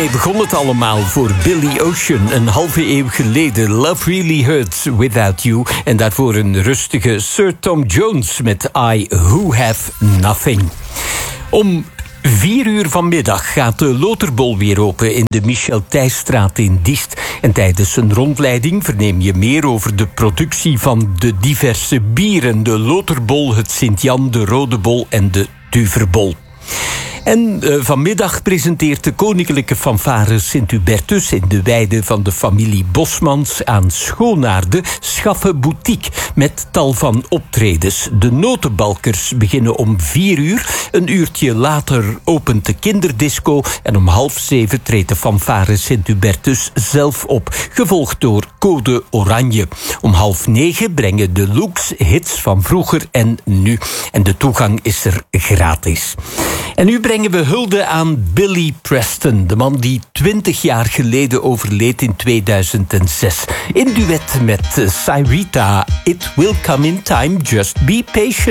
Begon het allemaal voor Billy Ocean een halve eeuw geleden. Love Really Hurts Without You. En daarvoor een rustige Sir Tom Jones met I Who Have Nothing. Om 4 uur vanmiddag gaat de Loterbol weer open in de Michel Thijsstraat in Diest. En tijdens een rondleiding verneem je meer over de productie van de diverse bieren. De Loterbol, het Sint-Jan, de Rode Bol en de Duverbol. En vanmiddag presenteert de Koninklijke Fanfare Sint-Hubertus in de weide van de familie Bosmans aan Schoonaarde Schaffe Boutique met tal van optredens. De Notenbalkers beginnen om 4 uur. Een uurtje later opent de kinderdisco en om 6:30 treedt de Fanfare Sint-Hubertus zelf op, gevolgd door Code Oranje. Om 8:30 brengen de Looks hits van vroeger en nu. En de toegang is er gratis. En nu brengen we hulde aan Billy Preston, de man die 20 jaar geleden overleed in 2006. In duet met Cyrita, It Will Come in Time, Just Be Patient.